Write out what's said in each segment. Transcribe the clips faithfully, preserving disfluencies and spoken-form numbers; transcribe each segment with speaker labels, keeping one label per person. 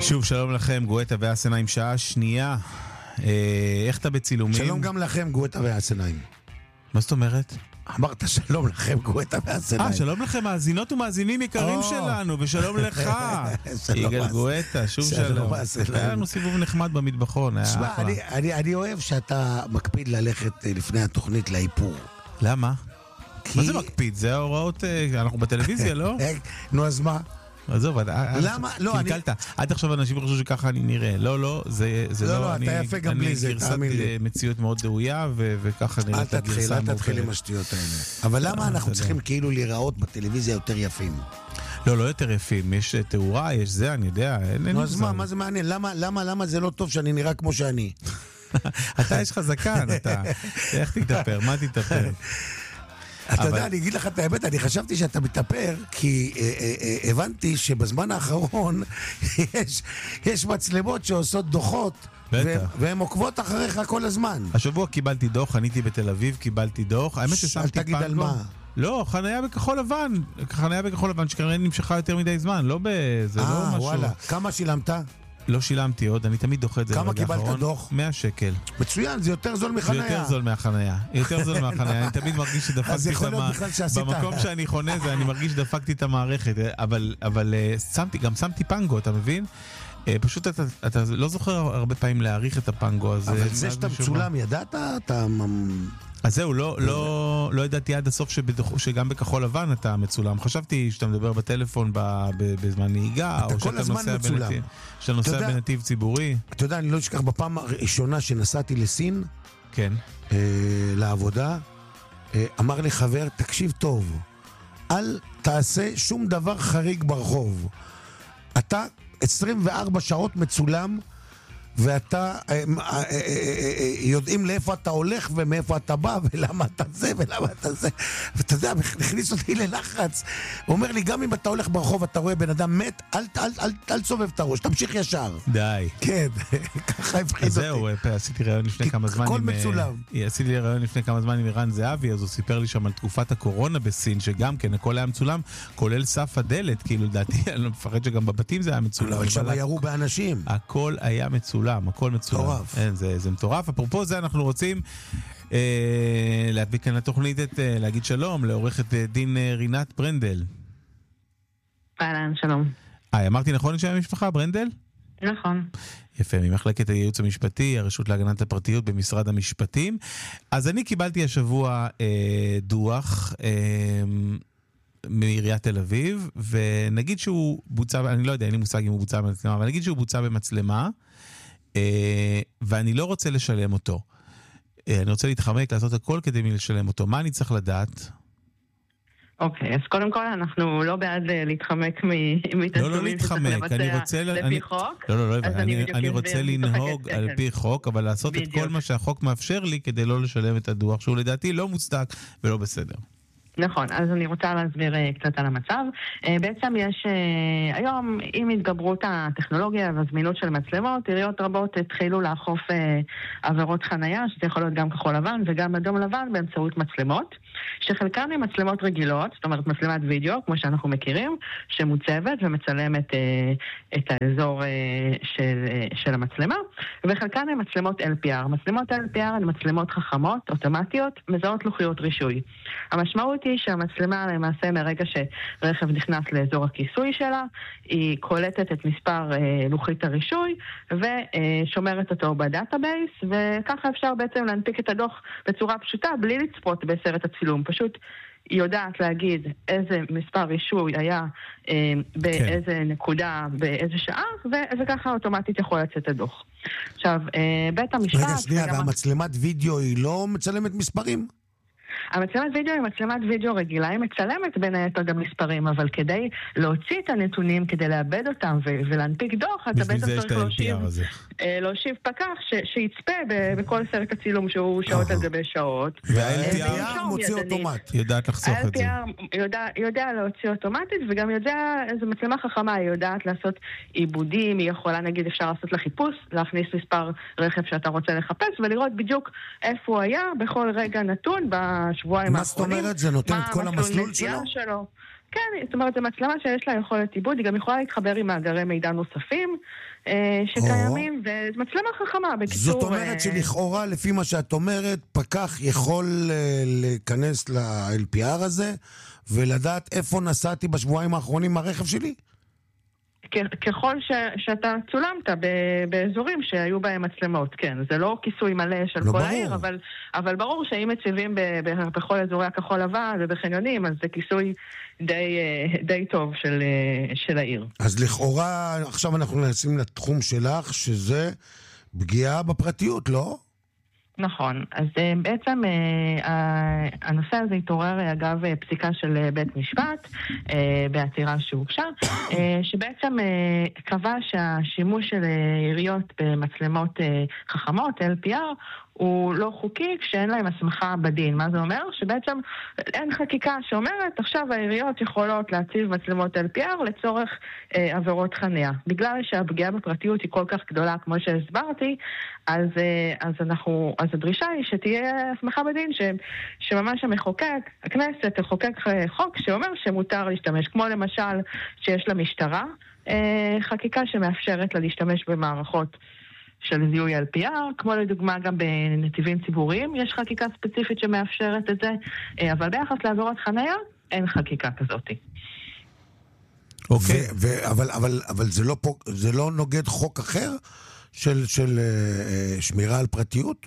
Speaker 1: שוב שלום לכם, גואטה והסנאים, שעה שנייה. אה, איך אתה בצילומים?
Speaker 2: שלום גם לכם, גואטה והסנאים.
Speaker 1: מה זאת אומרת?
Speaker 2: אמרת שלום לכם, גואטה והסנאים.
Speaker 1: אה, שלום לכם, מאזינות ומאזינים יקרים שלנו, ושלום לך. יגאל גואטה, שוב שלום. היה לנו סיבוב נחמד במטבחון.
Speaker 2: תשמע, אני אוהב שאתה מקפיד ללכת לפני התוכנית לאיפור.
Speaker 1: למה? מה זה מקפיד? זה ההוראות, אנחנו בטלוויזיה, לא?
Speaker 2: נו, אז מה?
Speaker 1: עזוב,
Speaker 2: למה? לא, אני...
Speaker 1: קלקלת. עד עכשיו אנשים חושבים שככה אני נראה. לא, לא, זה לא...
Speaker 2: לא, לא, אתה יפה גם בלי זה, תאמין לי.
Speaker 1: אני גרסת מציאות מאוד דאויה, וככה נראית הגרסה המאוחרת.
Speaker 2: אל תתחיל עם השטויות האלה. אבל למה אנחנו צריכים כאילו להיראות בטלוויזיה יותר יפים?
Speaker 1: לא, לא יותר יפים. יש תאורה, יש זה, אני יודע.
Speaker 2: נו, אז מה, מה זה מעניין? למה, למה זה לא טוב שאני נראה כמו שאני?
Speaker 1: אתה יש לך זקן, אתה... איך תתאפר? מה תתאפר?
Speaker 2: אתה יודע, אני אגיד לך את האמת, אני חשבתי שאתה מתאפר, כי הבנתי שבזמן האחרון יש מצלמות שעושות דוחות, והן עוקבות אחריך כל הזמן.
Speaker 1: השבוע קיבלתי דוח, עניתי בתל אביב, קיבלתי דוח. האמת ששמתי פנגו.
Speaker 2: אל תגיד על מה.
Speaker 1: לא, חניה בכחול לבן. חניה בכחול לבן שכנראה נמשכה יותר מדי זמן, לא בזה, לא משהו.
Speaker 2: אה, וואלה. כמה שילמת?
Speaker 1: לא שילמתי עוד, אני תמיד דוחה את זה.
Speaker 2: כמה קיבלת דוח?
Speaker 1: מאה שקל.
Speaker 2: מצוין, זה יותר זול מחניה.
Speaker 1: זה יותר זול מהחניה. יותר זול מהחניה. אני תמיד מרגיש שדפקתי את המערכת. במקום שאני חונה זה, אני מרגיש שדפקתי את המערכת. אבל שמתי, גם שמתי פנגו, אתה מבין? פשוט אתה לא זוכר הרבה פעמים להעריך את הפנגו הזה.
Speaker 2: אבל זה שאתה מצולם, ידעת? אתה...
Speaker 1: אז זהו, לא, לא, לא ידעתי עד הסוף שגם בכחול לבן אתה מצולם. חשבתי שאתה מדבר בטלפון בזמן נהיגה, או שאתה נוסע בנתיב, שאתה נוסע בנתיב ציבורי.
Speaker 2: אתה יודע, אני לא אשכח בפעם הראשונה שנסעתי לסין,
Speaker 1: כן.
Speaker 2: לעבודה, אמר לי חבר, תקשיב טוב, אל תעשה שום דבר חריג ברחוב. אתה עשרים וארבע שעות מצולם, ואתה יודעים לאיפה אתה הולך ומאיפה אתה בא ולמה אתה זה ולמה אתה זה, ואתה יודע, הכניס אותי ללחץ. הוא אומר לי, גם אם אתה הולך ברחוב אתה רואה בן אדם מת, אל, אל, אל, אל תסובב את הראש, תמשיך ישר.
Speaker 1: די.
Speaker 2: כן, ככה הפחיד אותי.
Speaker 1: זהו, עשיתי רעיון לפני כמה זמן
Speaker 2: הכל מצולם.
Speaker 1: עשיתי רעיון לפני כמה זמן עם ערן זהבי, אז הוא סיפר לי שם על תקופת הקורונה בסין, שגם כן הכל היה מצולם, כולל סף הדלת, כאילו לדעתי, אני לא מפחד שגם בבתים זה היה מצולם.
Speaker 2: אבל שם ירו באנשים.
Speaker 1: הכל היה מצולם, הכל מצולם. מטורף. אין, זה, זה מטורף. אפרופו זה, אנחנו רוצים אה, להדביק כאן לתוכנית, את, אה, להגיד שלום לעורכת דין אה, רינת ברנדל.
Speaker 3: אהלן, שלום.
Speaker 1: אה, אמרתי נכון שם המשפחה, ברנדל?
Speaker 3: נכון.
Speaker 1: יפה, ממחלקת הייעוץ המשפטי, הרשות להגנת הפרטיות במשרד המשפטים. אז אני קיבלתי השבוע אה, דוח אה, מעיריית תל אביב, ונגיד שהוא בוצע, אני לא יודע, אין לי מושג אם הוא בוצע במצלמה, אבל נגיד שהוא בוצע במצלמה, ואני לא רוצה לשלם אותו. אני רוצה להתחמק, לעשות הכל כדי לשלם אותו. מה אני צריך לדעת?
Speaker 3: אוקיי, אז קודם כל אנחנו לא בעד להתחמק מתשלומים שצריך לבצע לפי חוק.
Speaker 1: לא, לא, לא, אני רוצה לנהוג על פי חוק, אבל לעשות את כל מה שהחוק מאפשר לי כדי לא לשלם את הדוח, שהוא לדעתי לא מוצדק ולא בסדר.
Speaker 3: נכון, אז אני רוצה להסביר קצת על המצב. בעצם יש היום, עם התגברות הטכנולוגיה והזמינות של מצלמות, עיריות רבות התחילו לאכוף עבירות חנייה, שזה יכול להיות גם כחול לבן וגם אדום לבן באמצעות מצלמות, שחלקן הן מצלמות רגילות, זאת אומרת מצלמת וידאו, כמו שאנחנו מכירים, שמוצבת ומצלמת את האזור של, של המצלמה, וחלקן הן מצלמות אל פי אר. מצלמות אל פי אר הן מצלמות חכמות, אוטומטיות, מזהות לוחיות רישוי. המשמעות היא שהמצלמה למעשה מהרגע שרכב נכנס לאזור הכיסוי שלה, היא קולטת את מספר אה, לוחית הרישוי ושומרת אותו בדאטאבייס, וככה אפשר בעצם להנפיק את הדוח בצורה פשוטה בלי לצפות בסרט הצילום. פשוט היא יודעת להגיד איזה מספר רישוי היה אה, באיזה כן. נקודה, באיזה שעה, ו- וככה אוטומטית יכול לצאת הדוח. עכשיו, אה, בית המשפט...
Speaker 2: רגע שנייה, והמצלמת וידאו היא לא מצלמת מספרים?
Speaker 3: המצלמת וידאו היא מצלמת וידאו רגילה, היא מצלמת בין היתר גם מספרים, אבל כדי להוציא את הנתונים, כדי לאבד אותם ו- ולהנפיק דוח, אתה בעצם צריך להושיב, להושיב פקח ש- שיצפה ב- בכל סרט הצילום שהוא שעות על גבי שעות.
Speaker 2: וה-אל פי אר מוציא אוטומט.
Speaker 1: יודעת לחסוך את זה.
Speaker 3: ה-אל פי אר יודע, יודע להוציא אוטומטית, וגם יודע, איזו מצלמה חכמה, היא יודעת לעשות עיבודים, היא יכולה, נגיד, אפשר לעשות לה חיפוש, להכניס מספר רכב שאתה רוצה לחפש, ולראות בדיוק איפה הוא היה בכל רגע נתון בשבועיים
Speaker 2: האחרונים. מה זאת אומרת? זה נותן את כל המסלול שלו?
Speaker 3: שלו? כן, זאת אומרת, זו מצלמה שיש לה יכולת עיבוד, היא גם יכולה להתחבר עם מאגרי מידע נוספים שקיימים, וזו מצלמה חכמה, בקיצור.
Speaker 2: זאת אומרת שלכאורה, לפי מה שאת אומרת, פקח יכול להיכנס ל-אל פי אר הזה, ולדעת איפה נסעתי בשבועיים האחרונים מהרכב שלי?
Speaker 3: ככל ש, שאתה צולמת ב- באזורים שהיו בהם מצלמות, כן. זה לא כיסוי מלא של
Speaker 2: לא
Speaker 3: כל
Speaker 2: ברור.
Speaker 3: העיר, אבל, אבל ברור שאם מציבים ב- ב- בכל אזורי הכחול לבן ובחניונים, אז זה כיסוי די, די טוב של, של העיר.
Speaker 2: אז לכאורה, עכשיו אנחנו נשים לתחום שלך, שזה פגיעה בפרטיות, לא?
Speaker 3: נכון. אז בעצם הנושא הזה התעורר אגב פסיקה של בית משפט בעתירה שהוגשה, שבעצם קבע שהשימוש של עיריות במצלמות חכמות, אל פי אר, הוא לא חוקי כשאין להם הסמכה בדין. מה זה אומר? שבעצם אין חקיקה שאומרת, עכשיו העיריות יכולות להציב מצלמות אל פי אר לצורך אה, עבירות חניה. בגלל שהפגיעה בפרטיות היא כל כך גדולה, כמו שהסברתי, אז, אה, אז, אנחנו, אז הדרישה היא שתהיה הסמכה בדין, ש, שממש המחוקק, הכנסת, תחוקק חוק שאומר שמותר להשתמש, כמו למשל שיש למשטרה אה, חקיקה שמאפשרת לה להשתמש במערכות של זיהוי אל פי אר, כמו לדוגמה גם בנתיבים ציבוריים, יש חקיקה ספציפית שמאפשרת את זה, אבל ביחס לעבירות חניה, אין חקיקה כזאת.
Speaker 2: אוקיי. אבל, אבל, אבל זה לא, זה לא נוגד חוק אחר של, של uh, שמירה על פרטיות?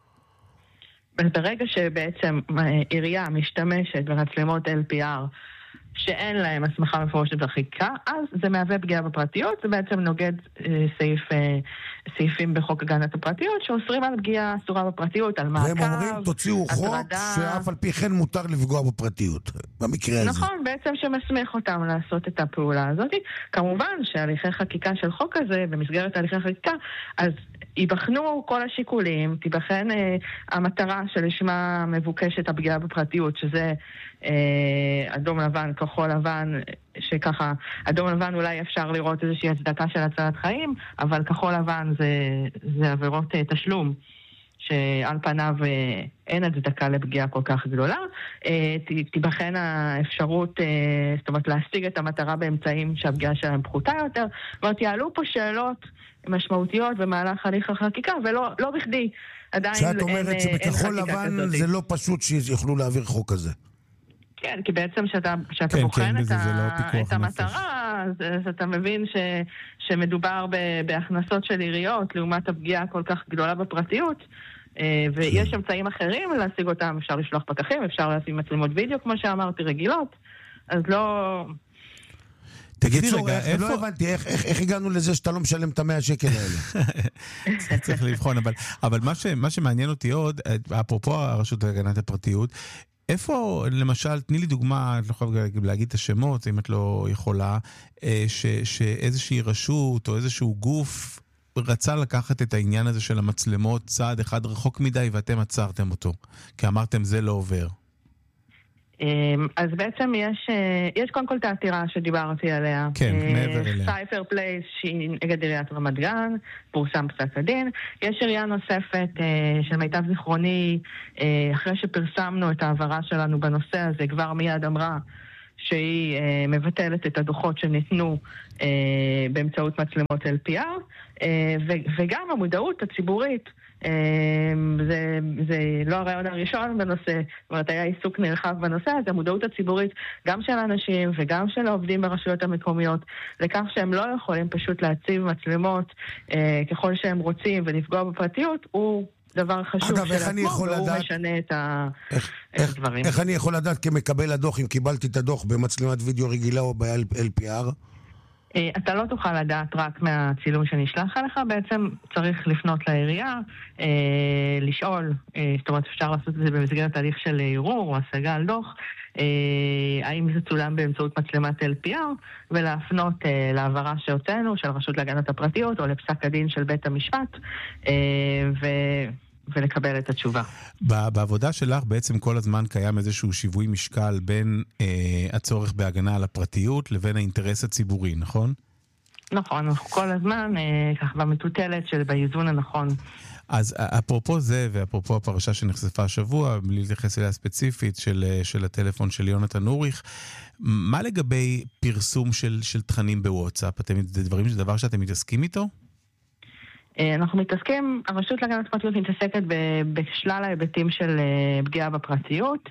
Speaker 3: ברגע שבעצם עירייה משתמשת במצלמות אל פי אר, שאין להם הסמכה מפורשת בחקיקה, אז זה מהווה פגיעה בפרטיות, זה בעצם נוגד אה, סעיף, אה, סעיפים בחוק הגנת הפרטיות, שאוסרים על פגיעה אסורה בפרטיות, על מעקב,
Speaker 2: והם אומרים, תוציאו חוק שאף על פי כן מותר לפגוע בפרטיות, במקרה הזה.
Speaker 3: נכון, בעצם שמסמיך אותם לעשות את הפעולה הזאת. כמובן שהליכי חקיקה של חוק הזה, במסגרת הליכי חקיקה, אז ייבחנו כל השיקולים, תיבחן אה, המטרה שלשמה מבוקשת הפגיעה בפרטיות, שזה אה, אדום לבן, כחול לבן, שככה, אדום לבן אולי אפשר לראות איזושהי הצדקה של הצלת חיים, אבל כחול לבן זה, זה עבירות אה, תשלום, שעל פניו אה, אין הצדקה לפגיעה כל כך גדולה. אה, תיבחן האפשרות, אה, זאת אומרת, להשיג את המטרה באמצעים שהפגיעה שלהם פחותה יותר. זאת אומרת, יעלו פה שאלות משמעותיות במהלך הליך החקיקה, ולא לא בכדי עדיין אין חקיקה כזאת.
Speaker 2: שאת אומרת שבכחול לבן זה לא פשוט שיוכלו להעביר חוק כזה.
Speaker 3: כן, כי בעצם שאתה, שאתה
Speaker 1: כן,
Speaker 3: בוחן
Speaker 1: כן,
Speaker 3: את,
Speaker 1: זה
Speaker 3: ה,
Speaker 1: לא
Speaker 3: את המטרה, אז, אז אתה מבין ש, שמדובר ב, בהכנסות של עיריות, לעומת הפגיעה כל כך גדולה בפרטיות, ויש אמצעים אחרים להשיג אותם, אפשר לשלוח פקחים, אפשר להשיג מצלמות וידאו, כמו שאמרתי, רגילות, אז לא...
Speaker 2: תגיד רגע, לא הבנתי, איך הגענו לזה שאתה לא משלם את המאה שקל האלה?
Speaker 1: צריך לבחון, אבל מה שמעניין אותי עוד, אפרופו הרשות להגנת הפרטיות, איפה, למשל, תני לי דוגמה, את לא יכולה להגיד את השמות, אם את לא יכולה, שאיזושהי רשות או איזשהו גוף רצה לקחת את העניין הזה של המצלמות צעד אחד רחוק מדי ואתם עצרתם אותו, כי אמרתם זה לא עובר.
Speaker 3: אז בעצם יש, יש קודם כל את העתירה שדיברתי עליה.
Speaker 1: כן, מעבר אליה.
Speaker 3: סייפר פלייס שהיא נגד עיריית רמת גן, פורסם פסק הדין. יש עירייה נוספת של מיטב זיכרוני, אחרי שפרסמנו את העברה שלנו בנושא הזה, כבר מיד אמרה שהיא מבטלת את הדוחות שניתנו באמצעות מצלמות אל פי אר, וגם המודעות הציבורית, זה, זה לא הרעיון הראשון בנושא, זאת אומרת, היה עיסוק נרחב בנושא, אז המודעות הציבורית גם של האנשים וגם של העובדים ברשויות המקומיות, לכך שהם לא יכולים פשוט להציב מצלמות אה, ככל שהם רוצים ולפגוע בפרטיות, הוא דבר חשוב שלעצמו, והוא לדעת... משנה את, ה...
Speaker 2: איך,
Speaker 3: את
Speaker 2: איך,
Speaker 3: הדברים.
Speaker 2: איך אני יכול לדעת כמקבל הדוח, אם קיבלתי את הדוח במצלמת וידאו רגילה או ב-אל פי אר?
Speaker 3: אתה לא תוכל לדעת רק מהצילום שנשלח עליך, בעצם צריך לפנות לעירייה, לשאול, זאת אומרת אפשר לעשות את זה במסגרת תהליך של ערעור או השגה על דוח, האם זה צולם באמצעות מצלמת אל פי אר, ולהפנות לעברה שהוצאנו של רשות להגנת הפרטיות או לפסק הדין של בית המשפט, ו... ולקבל את התשובה.
Speaker 1: בעבודה שלך בעצם כל הזמן קיים איזשהו שיווי משקל בין אה, הצורך בהגנה על הפרטיות לבין האינטרס הציבורי, נכון?
Speaker 3: נכון, אנחנו כל הזמן ככה במטוטלת של באיזון הנכון.
Speaker 1: אז אפרופו זה, ואפרופו הפרשה שנחשפה השבוע, בלי להתייחס אליה ספציפית, של, של הטלפון של יונתן אוריך, מה לגבי פרסום של, של תכנים בוואטסאפ? אתם, זה דברים, זה דבר שאתם מתעסקים איתו?
Speaker 3: אנחנו מתעסקים, הרשות להגנת הפרטיות מתעסקת בשלל ההיבטים של פגיעה בפרטיות,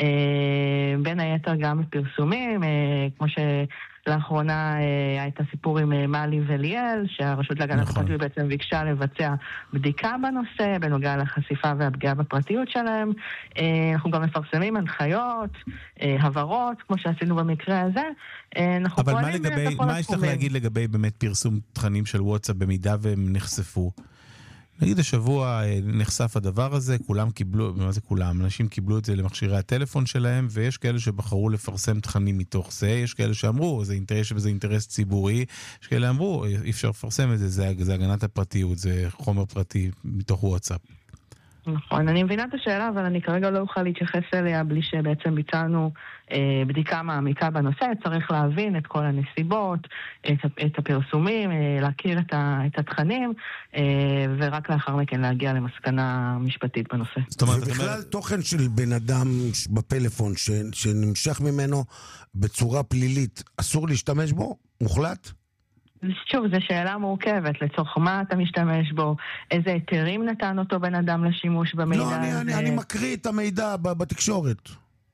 Speaker 3: בין היתר גם בפרסומים, כמו שלאחרונה הייתה סיפור עם מאלי וליאל, שהרשות להגנת הפרטיות בעצם ביקשה לבצע בדיקה בנושא, בנוגע לחשיפה והפגיעה בפרטיות שלהם. אנחנו גם מפרסמים הנחיות, הבהרות, כמו שעשינו במקרה הזה.
Speaker 1: אבל מה לגבי, מה יש לך להגיד לגבי באמת פרסום תכנים של וואטסאפ במידה והם נחשפו? נגיד השבוע נחשף הדבר הזה, כולם קיבלו, מה זה כולם? אנשים קיבלו את זה למכשירי הטלפון שלהם, ויש כאלה שבחרו לפרסם תכנים מתוך זה, יש כאלה שאמרו, זה אינטרס וזה אינטרס ציבורי, יש כאלה אמרו, אי אפשר לפרסם את זה, זה, זה הגנת הפרטיות, זה חומר פרטי מתוך וואטסאפ.
Speaker 3: נכון, אני מבינה את השאלה, אבל אני כרגע לא אוכל להתייחס אליה בלי שבעצם ביצענו אה, בדיקה מעמיקה בנושא. צריך להבין את כל הנסיבות, את, את הפרסומים, אה, להכיר את, ה, את התכנים, אה, ורק לאחר מכן להגיע למסקנה משפטית בנושא.
Speaker 2: זאת אומרת, ובכלל תוכן של בן אדם בפלאפון ש, שנמשך ממנו בצורה פלילית, אסור להשתמש בו? מוחלט?
Speaker 3: שוב, זו שאלה מורכבת, לצורך מה אתה משתמש בו, איזה היתרים נתן אותו בן אדם לשימוש במידע
Speaker 2: לא, אני,
Speaker 3: הזה.
Speaker 2: אני, אני מקריא את המידע בתקשורת.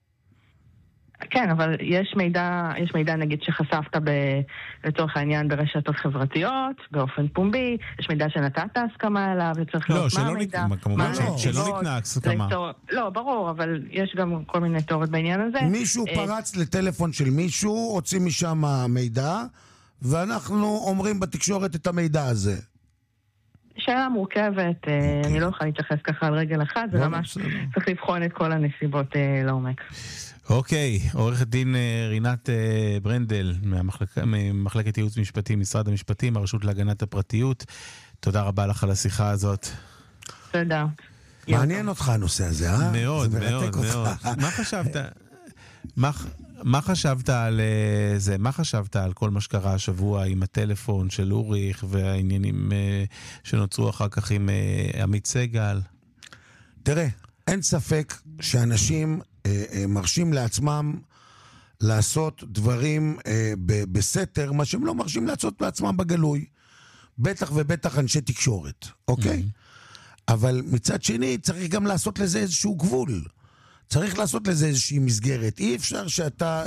Speaker 3: כן, אבל יש מידע, יש מידע נגיד שחשפת ב, לצורך העניין ברשתות חברתיות, באופן פומבי, יש מידע שנתת הסכמה אליו, וצריך
Speaker 1: לא,
Speaker 3: לראות מה
Speaker 1: שלא
Speaker 3: המידע.
Speaker 1: נת... כמובן לא, שלא ניתנה הסכמה.
Speaker 3: לתור... לא, ברור, אבל יש גם כל מיני תיאוריות בעניין הזה.
Speaker 2: מישהו פרץ לטלפון של מישהו, הוציא משם מידע, ואנחנו אומרים בתקשורת את המידע הזה.
Speaker 3: שאלה מורכבת, אני לא יכולה להתייחס ככה על רגל אחת, זה ממש צריך לבחון את כל הנסיבות לעומק.
Speaker 1: אוקיי, עורכת דין רינת ברנדל, ממחלקת ייעוץ משפטי, משרד המשפטים, הרשות להגנת הפרטיות. תודה רבה לך על השיחה הזאת.
Speaker 3: תודה.
Speaker 2: מעניין אותך הנושא הזה, אה?
Speaker 1: מאוד, מאוד, מאוד. מה חשבת? מה... מה חשבת על זה? מה חשבת על כל מה שקרה השבוע עם הטלפון של אוריך והעניינים שנוצרו אחר כך עם עמית סגל?
Speaker 2: תראה, אין ספק שאנשים מרשים לעצמם לעשות דברים בסתר, מה שהם לא מרשים לעשות לעצמם בגלוי. בטח ובטח אנשי תקשורת, אוקיי? אבל מצד שני צריך גם לעשות לזה איזשהו גבול. צריך לעשות לזה איזושהי מסגרת. אי אפשר שאתה...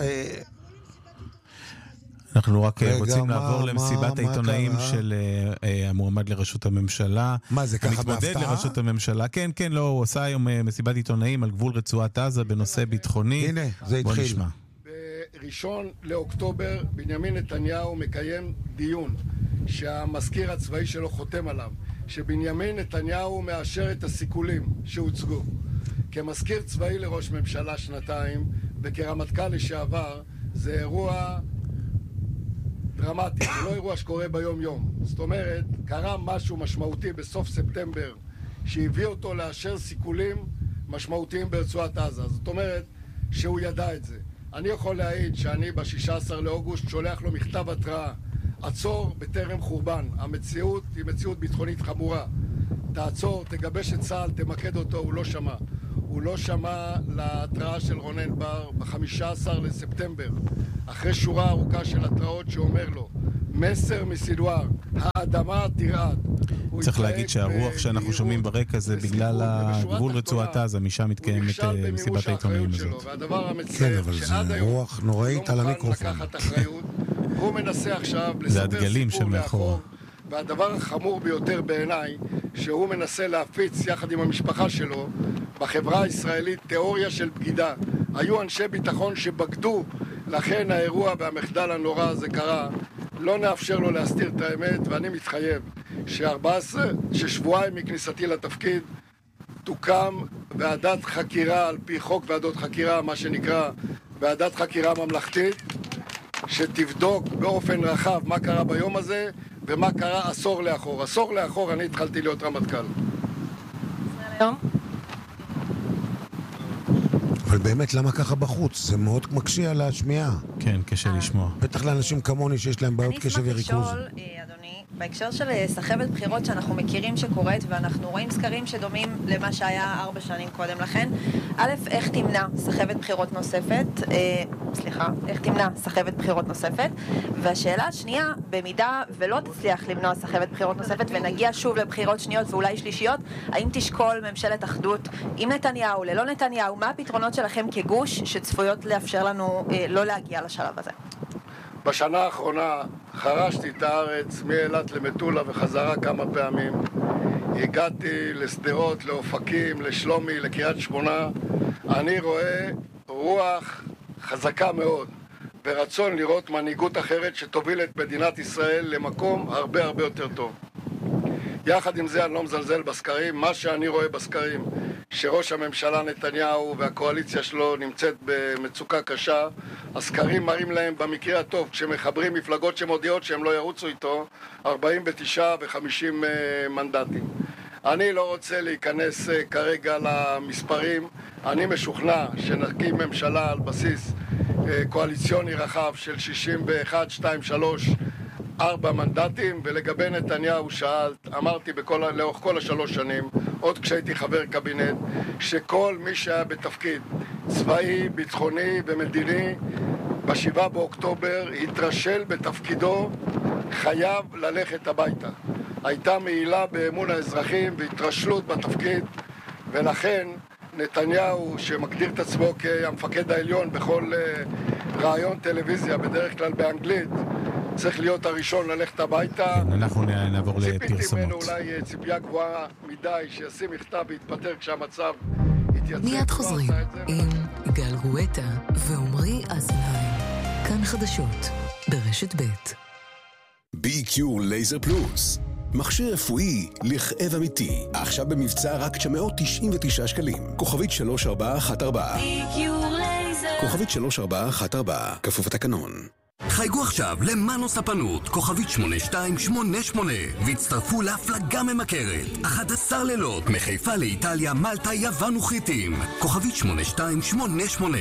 Speaker 1: אנחנו רק רוצים לעבור למסיבת העיתונאים של המועמד לראשות הממשלה.
Speaker 2: מה זה, ככה בהפתעה?
Speaker 1: מתמודד לראשות הממשלה. כן, כן, לא, הוא עושה היום מסיבת עיתונאים על גבול רצועת עזה בנושא ביטחוני.
Speaker 2: הנה, זה התחיל.
Speaker 1: בוא נשמע.
Speaker 4: בראשון לאוקטובר בנימין נתניהו מקיים דיון שהמזכיר הצבאי שלו חותם עליו, שבנימין נתניהו מאשר את הסיכולים שהוצגו. כמזכיר צבאי לראש ממשלה שנתיים וכרמטכ"ל לשעבר, זה אירוע דרמטי, זה לא אירוע שקורה ביום יום. זאת אומרת, קרה משהו משמעותי בסוף ספטמבר שהביא אותו לאשר סיכולים משמעותיים ברצועת עזה. זאת אומרת שהוא ידע את זה. אני יכול להעיד שאני ב-שישה עשר לאוגוסט שולח לו מכתב התראה, עצור בטרם חורבן, המציאות היא מציאות ביטחונית חמורה, תעצור, תגבש את צה"ל, תמקד אותו. הוא לא שמע. הוא לא שמע להתראה של רונן בר ב-חמישה עשר לספטמבר, אחרי שורה ארוכה של התראות שאומר לו, מסר מסילואר, האדמה תרעד.
Speaker 1: צריך להגיד שהרוח שאנחנו שומעים ברקע זה בגלל הגבול רצועת עזה, משם מתקיימת מסיבת העיתונאים הזאת.
Speaker 4: והדבר המצער, שעד היום
Speaker 2: רוח נוראית על המיקרופון.
Speaker 4: לקחת אחריות, הוא מנסה עכשיו לספר סיפור לאחור. והדבר החמור ביותר בעיניי, שהוא מנסה להפיץ יחד עם המשפחה שלו בחברה הישראלית תיאוריה של בגידה. היו אנשי ביטחון שבגדו, לכן האירוע והמחדל הנורא הזה קרה. לא נאפשר לו להסתיר את האמת, ואני מתחייב ש-ארבעה עשר, ששבועיים מכניסתי לתפקיד, תוקם ועדת חקירה על פי חוק ועדות חקירה, מה שנקרא ועדת חקירה ממלכתית, שתבדוק באופן רחב מה קרה ביום הזה ומה קרה עשור לאחור. עשור לאחור אני התחלתי להיות רמטכ"ל.
Speaker 2: אבל באמת, למה ככה בחוץ? זה מאוד מקשה על השמיעה.
Speaker 1: כן, קשה לשמוע.
Speaker 2: בטח לאנשים כמוני שיש להם בעיות קשב וריכוז.
Speaker 5: אני אשמח לשאול, אדוני, בהקשר של סחבת בחירות שאנחנו מכירים שקורית, ואנחנו רואים סקרים שדומים למה שהיה ארבע שנים קודם לכן. א', איך תמנע סחבת בחירות נוספת? אה, סליחה, איך תמנע סחבת בחירות נוספת? והשאלה השנייה, במידה ולא תצליח למנוע סחבת בחירות נוספת ונגיע שוב לבחירות שניות ואולי שלישיות, האם תשקול ממשלת אחדות עם נתניהו, ללא נתניהו? מה הפתרונות שלכם כגוש שצפויות לאפשר לנו אה, לא להגיע לשלב הזה?
Speaker 4: בשנה האחרונה חרשתי את הארץ מאילת למטולה וחזרה כמה פעמים. הגעתי לסדרות, לאופקים, לשלומי, לקריית שמונה. אני רואה רוח חזקה מאוד ורצון לראות מנהיגות אחרת שתוביל את מדינת ישראל למקום הרבה הרבה יותר טוב. יחד עם זה אני לא מזלזל בסקרים. מה שאני רואה בסקרים, שראש הממשלה נתניהו והקואליציה שלו נמצאת במצוקה קשה, הסקרים מראים להם במקרה הטוב, כשמחברים מפלגות שמודיעות שהם לא ירוצו איתו, ארבעים ותשע וחמישים מנדטים. אני לא רוצה להיכנס כרגע למספרים. אני משוכנע שנקים ממשלה על בסיס קואליציוני רחב של שישים ואחת, שתיים, שלוש, ארבע מנדטים. ולגבי נתניהו שאלת, אמרתי בכל, לאורך כל השלוש שנים, עוד כשהייתי חבר קבינט, שכל מי שהיה בתפקיד צבאי, ביטחוני ומדיני בשבעה באוקטובר התרשל בתפקידו, חייב ללכת הביתה. הייתה מעילה באמון האזרחים והתרשלות בתפקיד, ולכן נתניהו, שמגדיר את עצמו כמפקד העליון בכל רעיון טלוויזיה, בדרך כלל באנגלית, צריך להיות הראשון ללכת הביתה.
Speaker 1: כן, אנחנו נעבור לפרסומות.
Speaker 4: ציפיתי ממנו אולי ציפייה גבוהה מדי, שישים מכתב והתפטר כשהמצב התייצב.
Speaker 6: מיד חוזרים עם גל גואטה ועומרי אזולאי. כאן חדשות ברשת ב'.
Speaker 7: בי קיו לייזר פלוס, מכשיר רפואי לכאב אמיתי, עכשיו במבצע רק תשע מאות תשעים ותשעה שקלים. כוכבית שלוש ארבע אחת ארבע. בי קיו לייזר. כוכבית שלוש ארבע אחת ארבע. כפוף לתקנון.
Speaker 8: חייגו עכשיו למנו ספנות, כוכבית שמונה שתיים שמונה שמונה, והצטרפו להפלגה ממכרת. אחד עשר לילות מחיפה לאיטליה, מלטה, יוון וחיטים. כוכבית שמונה שתיים שמונה שמונה.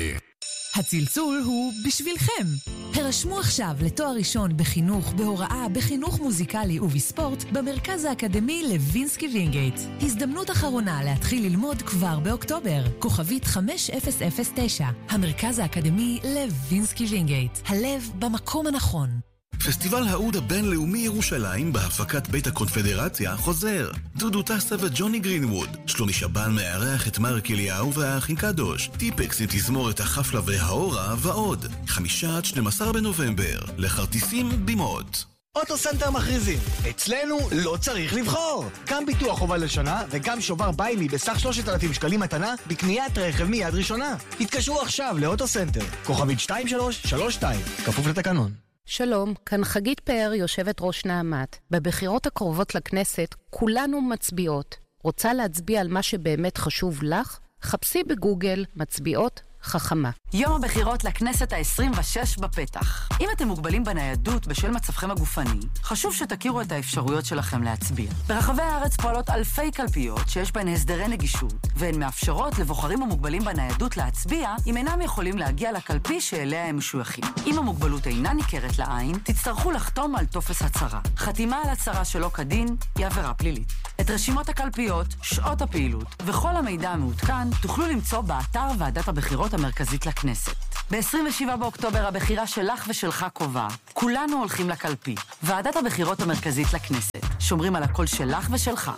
Speaker 9: הצלצול הוא בשבילכם. הרשמו עכשיו לתואר ראשון בחינוך, בהוראה, בחינוך מוזיקלי ובספורט במרכז האקדמי לוינסקי וינגייט. הזדמנות אחרונה להתחיל ללמוד כבר באוקטובר. כוכבית חמש אפס אפס תשע. המרכז האקדמי לוינסקי וינגייט. הלב במקום הנכון.
Speaker 10: פסטיבל האוד הבינלאומי ירושלים בהפקת בית הקונפדרציה חוזר. דודו טסה וג'וני גרינווד. שלומי שבן מארח את מרק אליהו והאחים קדוש. טיפקס עם תזמורת החפלה והאורה ועוד. חמישה עד שנים עשר בנובמבר. לכרטיסים בימות.
Speaker 11: אוטוסנטר מכריזים, אצלנו לא צריך לבחור. גם ביטוח חובה לשנה וגם שובר ביימי בסך שלושת אלפים שקלים מתנה בקניית רכב מיד ראשונה. התקשרו עכשיו לאוטוסנטר. כוכבית שתיים שלוש שלוש שתיים. כפוף לתקנון.
Speaker 12: שלום, כאן חגית פאר, יושבת ראש נעמת. בבחירות הקרובות לכנסת כולנו מצביעות. רוצה להצביע על מה שבאמת חשוב לך? חפשי בגוגל מצביעות חכמה.
Speaker 13: יום הבחירות לכנסת ה-עשרים ושש בפתח. אם אתם מוגבלים בניידות בשל מצבכם הגופני, חשוב שתכירו את האפשרויות שלכם להצביע. ברחבי הארץ פועלות אלפי קלפיות שיש בהן הסדרי נגישות, והן מאפשרות לבוחרים המוגבלים בניידות להצביע אם אינם יכולים להגיע לקלפי שאליה הם משויכים. אם המוגבלות אינה ניכרת לעין, תצטרכו לחתום על טופס הצהרה. חתימה על הצהרה שלא כדין היא עבירה פלילית. את רשימות הקלפיות, שעות הפעילות וכל המידע המעודכן תוכלו למצוא באתר ועדת הבחירות המרכזית לכנסת. ב-עשרים ושבעה באוקטובר הבחירה שלך ושלך קובעת. כולנו הולכים לקלפי. ועדת הבחירות המרכזית לכנסת. שומרים על הקול שלך ושלך.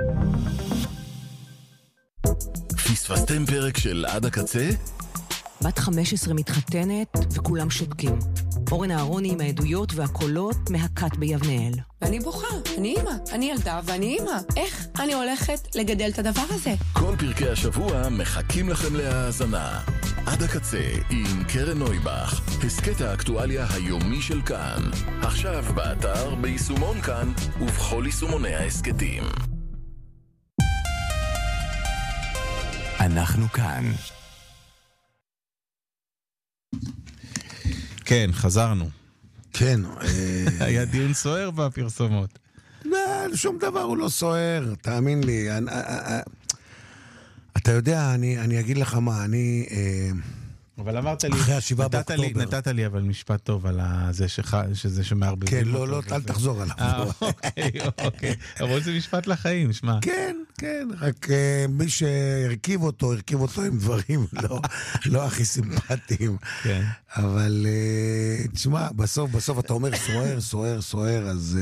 Speaker 10: פספסתם פרק של עד הקצה?
Speaker 6: בת חמש עשרה מתחתנת וכולם שותקים. אורן אהרוני עם העדויות והקולות מהקת ביבנאל.
Speaker 14: ואני בוכה, אני אימא, אני ילדה ואני אימא. איך אני הולכת לגדל את הדבר הזה?
Speaker 10: כל פרקי השבוע מחכים לכם להאזנה. עד הקצה עם קרן נויבך, הסקט האקטואליה היומי של כאן. עכשיו באתר, ביישומון כאן ובכל יישומוני ההסקטים.
Speaker 7: אנחנו כאן.
Speaker 1: כן, חזרנו.
Speaker 2: כן.
Speaker 1: היה דיון סוער בפרסומות.
Speaker 2: לא, שום דבר הוא לא סוער, תאמין לי. אתה יודע, אני, אני אגיד לך מה, אני... אה,
Speaker 1: אבל אמרת לי,
Speaker 2: אחרי השבעה באוקטובר.
Speaker 1: נתת לי אבל משפט טוב על זה שזה שמערבבים.
Speaker 2: כן, לא, לא, אל תחזור עליו.
Speaker 1: אה, אוקיי, אוקיי. אבל זה משפט לחיים, שמע.
Speaker 2: כן, כן, רק מי שהרכיב אותו, הרכיב אותו עם דברים לא הכי סימפטיים.
Speaker 1: כן.
Speaker 2: אבל, תשמע, בסוף, בסוף אתה אומר סוער, סוער, סוער, אז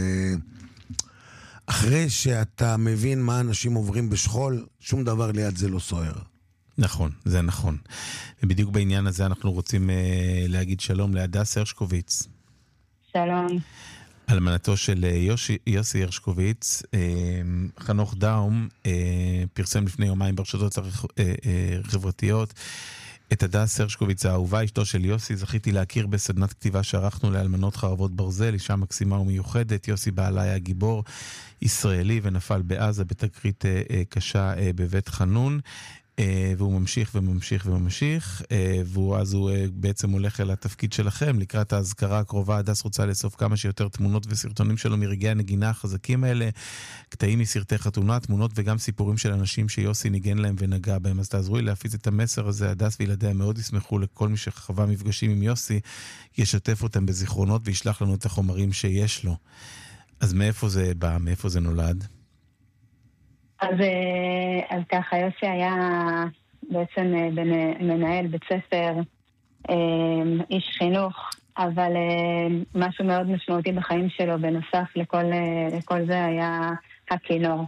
Speaker 2: אחרי שאתה מבין מה אנשים עוברים בשכול, שום דבר ליד זה לא סוער.
Speaker 1: נכון, זה נכון. ובדיוק בעניין הזה אנחנו רוצים uh, להגיד שלום להדס הרשקוביץ.
Speaker 15: שלום.
Speaker 1: אלמנתו של יושי, יוסי הרשקוביץ. uh, חנוך דאום uh, פרסם לפני יומיים ברשתות החברתיות uh, uh, את הדס הרשקוביץ האהובה, אשתו של יוסי. זכיתי להכיר בסדנת כתיבה שערכנו לאלמנות חרבות ברזל, אישה מקסימה ומיוחדת. יוסי בעלה היה גיבור ישראלי ונפל בעזה בתקרית uh, uh, קשה uh, בבית חנון. Uh, והוא ממשיך וממשיך וממשיך, uh, והוא אז הוא uh, בעצם הולך אל התפקיד שלכם. לקראת ההזכרה הקרובה, הדס רוצה לאסוף כמה שיותר תמונות וסרטונים שלו מרגעי הנגינה החזקים האלה, קטעים מסרטי חתונה, תמונות וגם סיפורים של אנשים שיוסי ניגן להם ונגע בהם. אז תעזרו לי להפיץ את המסר הזה. הדס וילדיה מאוד ישמחו לכל מי שחווה מפגשים עם יוסי, ישתף אותם בזיכרונות וישלח לנו את החומרים שיש לו. אז מאיפה זה בא? מאיפה זה נולד?
Speaker 15: אז, אז ככה, יוסי היה בעצם מנהל בית ספר, איש חינוך, אבל משהו מאוד משמעותי בחיים שלו, בנוסף לכל, לכל זה היה הכינור.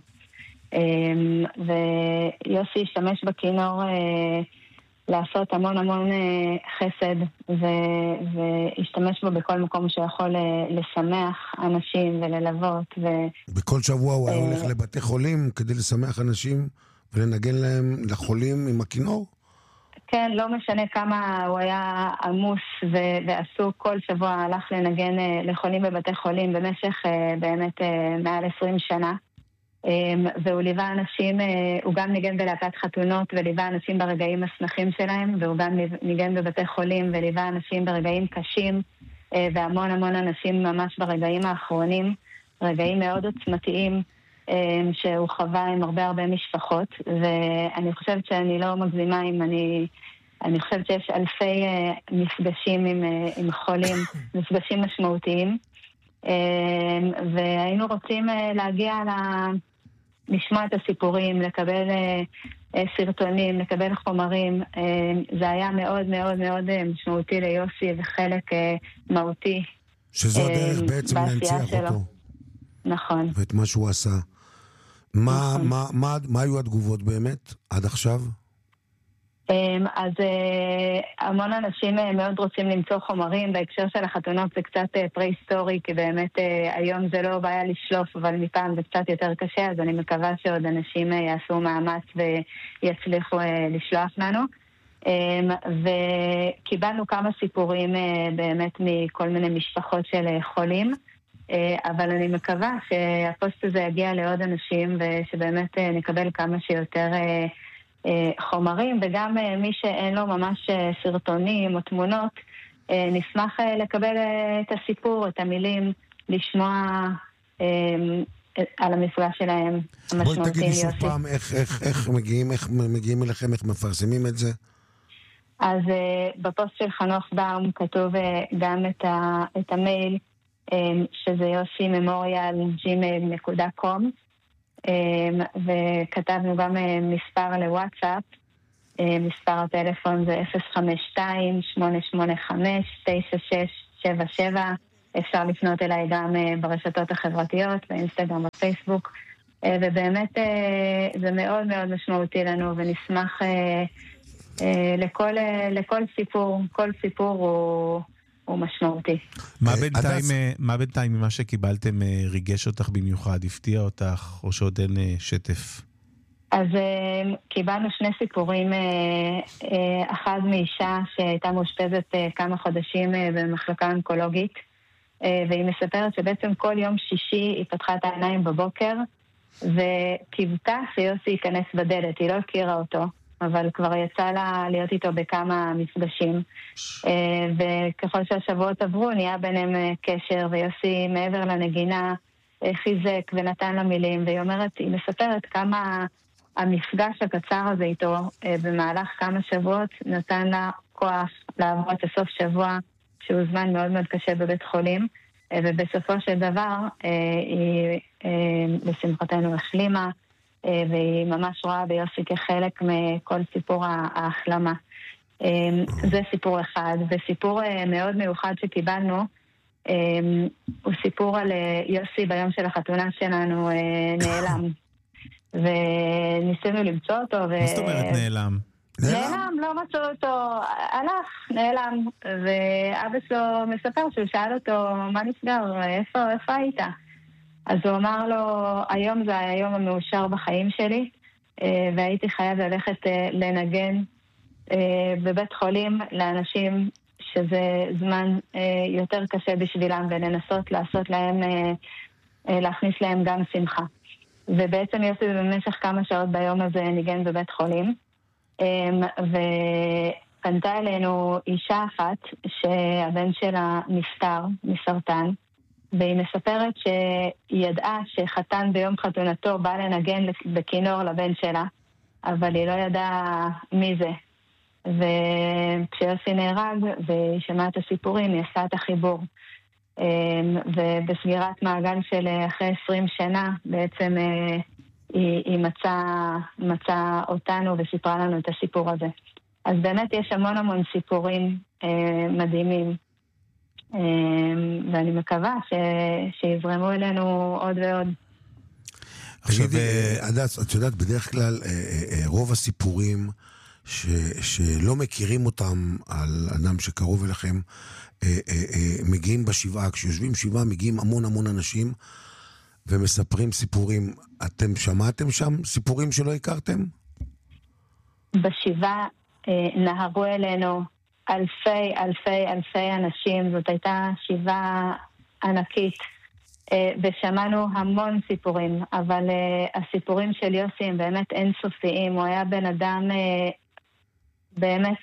Speaker 15: ויוסי השתמש בכינור לעשות המון המון חסד, והשתמש בו בכל מקום שיכול לשמח אנשים וללוות. ו...
Speaker 2: בכל שבוע הוא היה הולך לבתי חולים כדי לשמח אנשים ולנגן להם לחולים עם הכינור?
Speaker 15: כן, לא משנה כמה הוא היה עמוס ו- ועסוק, כל שבוע הלך לנגן לחולים בבתי חולים במשך באמת מעל עשרים שנה. והוא ליווה אנשים, הוא גם ניגן בלהקת חתונות וליווה אנשים ברגעים השמחים שלהם, והוא גם ניגן בבתי חולים וליווה אנשים ברגעים קשים, והמון המון אנשים ממש ברגעים האחרונים, רגעים מאוד עוצמתיים שהוא חווה עם הרבה הרבה משפחות. ואני חושבת שאני לא מגזימה אם אני, אני חושבת שיש אלפי מפגשים עם, עם חולים, מפגשים משמעותיים, והיינו רוצים להגיע ל... לשמוע את הסיפורים, לקבל uh, סרטונים, לקבל חומרים. Uh, זה היה מאוד מאוד מאוד משמעותי ליוסי וחלק uh, מהותי.
Speaker 2: שזו הדרך uh, בעצם להנציח אותו.
Speaker 15: נכון.
Speaker 2: ואת מה שהוא עשה. מה,
Speaker 15: נכון.
Speaker 2: מה, מה, מה היו התגובות באמת עד עכשיו?
Speaker 15: אז המון אנשים מאוד רוצים למצוא חומרים. בהקשר של החתונות זה קצת פרה-היסטורי, כי באמת היום זה לא בעיה לשלוף, אבל מפעם זה קצת יותר קשה, אז אני מקווה שעוד אנשים יעשו מאמץ ויצליחו לשלוח לנו. וקיבלנו כמה סיפורים באמת מכל מיני משפחות של חולים, אבל אני מקווה שהפוסט הזה יגיע לעוד אנשים ושבאמת נקבל כמה שיותר חומרים, וגם מי שאין לו ממש סרטונים או תמונות, נשמח לקבל את הסיפור, את המילים, לשמוע על המפגש שלהם המשמעותיים.
Speaker 2: בואי תגידי שוב פעם איך, איך, איך מגיעים, איך מגיעים אליכם, איך מפרסמים את זה?
Speaker 15: אז בפוסט של חנוך דאום כתוב גם את, ה, את המייל, שזה יוסי ממוריאל ג'ימייל נקודה קום, וכתבנו גם מספר לוואטסאפ. מספר הטלפון זה אפס חמש שתיים שמונה שמונה חמש תשע שש שבע שבע. אפשר לפנות אליי גם ברשתות החברתיות, באינסטגרם ובפייסבוק, ובאמת זה מאוד מאוד משמעותי לנו, ונשמח לכל, לכל סיפור, כל סיפור הוא הוא משמעותי.
Speaker 1: מה בינתיים, מה בינתיים ממה שקיבלתם ריגש אותך במיוחד, הפתיע אותך, או שעוד אין שטף?
Speaker 15: אז קיבלנו שני סיפורים, אחד מאישה שהייתה מאושפזת כמה חודשים במחלקה אונקולוגית, והיא מספרת שבעצם כל יום שישי היא פתחה את העיניים בבוקר, וקיוותה שיוסי ייכנס בדלת, היא לא הכירה אותו, אבל כבר יצא לה להיות איתו בכמה מפגשים, וככל שהשבועות עברו נהיה ביניהם קשר, ויוסי מעבר לנגינה חיזק ונתן לה מילים, והיא אומרת, היא מספרת כמה המפגש הקצר הזה איתו במהלך כמה שבועות נתן לה כוח לעבור את הסוף שבוע שהוא זמן מאוד מאוד קשה בבית חולים, ובסופו של דבר היא לשמחתנו החלימה, והיא ממש רואה ביוסי כחלק מכל סיפור ההחלמה. זה סיפור אחד, וסיפור מאוד מיוחד שקיבלנו הוא סיפור על יוסי ביום של החתונה שלנו נעלם. וניסינו למצוא אותו.
Speaker 1: מה זאת אומרת נעלם?
Speaker 15: נעלם, לא מצאו אותו, הלך, נעלם. ואבא שלו מספר שהוא שאל אותו, מה נסגר, איפה, איפה היית? אז הוא אמר לו, היום זה היום המאושר בחיים שלי, והייתי חייב ללכת לנגן בבית חולים לאנשים שזה זמן יותר קשה בשבילם, ולנסות לעשות להם, להכניס להם גם שמחה. ובעצם יוסי במשך כמה שעות ביום הזה ניגן בבית חולים, ופנתה אלינו אישה אחת שהבן שלה נפטר מסרטן, והיא מספרת שהיא ידעה שחתן ביום חתונתו בא לנגן בכינור לבן שלה, אבל היא לא ידעה מי זה. וכשיוסי נהרג והיא שמעה את הסיפורים, היא עשה את החיבור. ובסגירת מעגל של אחרי עשרים שנה בעצם היא, היא מצאה, מצאה אותנו וסיפרה לנו את הסיפור הזה. אז באמת יש המון המון סיפורים מדהימים, ואני מקווה ש, שיזרמו אלינו עוד ועוד.
Speaker 2: תגידי, הדס, את יודעת, בדרך כלל רוב הסיפורים ש, שלא מכירים אותם על אדם שקרוב אליכם מגיעים בשבעה. כשיושבים שבעה מגיעים המון המון אנשים ומספרים סיפורים. אתם שמעתם שם סיפורים שלא הכרתם?
Speaker 15: בשבעה נהרו אלינו אלפי אלפי אלפי אנשים. זאת הייתה שבעה ענקית, ושמענו המון סיפורים, אבל הסיפורים של יוסי הם באמת אינסופיים. הוא היה בן אדם באמת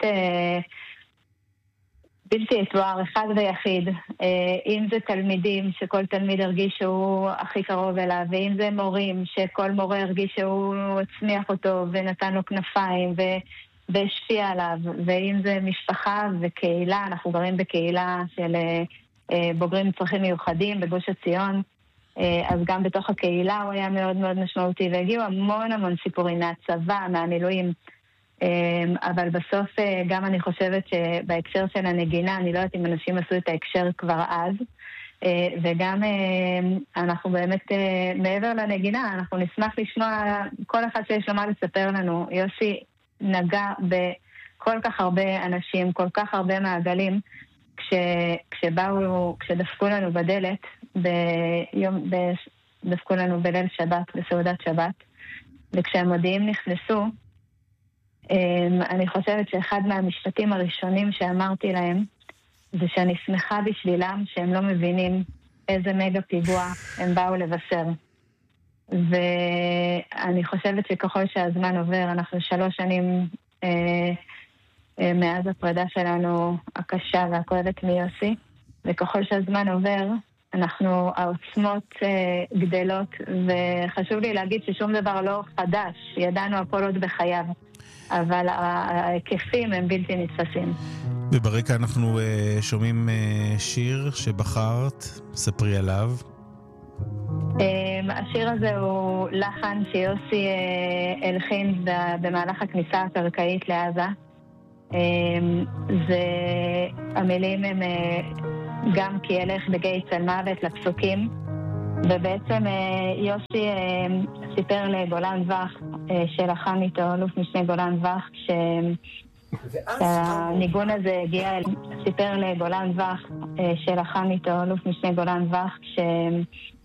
Speaker 15: בלתי יתואר, אחד ויחיד. אם זה תלמידים שכל תלמיד הרגיש שהוא הכי קרוב אליו, ואם זה מורים שכל מורה הרגיש שהוא הצמיח אותו ונתן לו כנפיים והשפיע עליו, ואם זה משפחה וקהילה, אנחנו גרים בקהילה של בוגרים עם צרכים מיוחדים בגוש עציון, אז גם בתוך הקהילה הוא היה מאוד מאוד משמעותי, והגיעו המון המון סיפורים מהצבא, מהמילואים. אבל בסוף גם אני חושבת שבהקשר של הנגינה, אני לא יודעת אם אנשים עשו את ההקשר כבר אז, וגם אנחנו באמת מעבר לנגינה, אנחנו נשמח לשמוע כל אחד שיש לו מה לספר לנו. יוסי נגע בכל כך הרבה אנשים, כל כך הרבה מעגלים, כש, כשבאו, כשדפקו לנו בדלת, ביום, דפקו לנו בליל שבת, בסעודת שבת, וכשהמודיעים נכנסו, אני חושבת שאחד מהמשפטים הראשונים שאמרתי להם זה שאני שמחה בשבילם שהם לא מבינים איזה מגה פיגוע הם באו לבשר. ואני חושבת שככל שהזמן עובר, אנחנו שלוש שנים אה, אה, מאז הפרידה שלנו הקשה והכואבת מיוסי, וככל שהזמן עובר אנחנו, העוצמות אה, גדלות, וחשוב לי להגיד ששום דבר לא חדש, ידענו הכל עוד בחייו, אבל ההיקפים הם בלתי נתפסים.
Speaker 1: וברקע אנחנו uh, שומעים uh, שיר שבחרת, ספרי עליו.
Speaker 15: Um, השיר הזה הוא לחן שיוסי uh, הלחין במהלך הכניסה הקרקעית לעזה. Um, זה, המילים הם uh, גם כי ילך בגיא צל מוות לפסוקים, ובעצם יוסי סיפר לגולן וח שלחם איתו, אלוף משנה גולן וח, כשהניגון הזה הגיע אל... סיפר לגולן וח שלחם איתו, אלוף משנה גולן וח,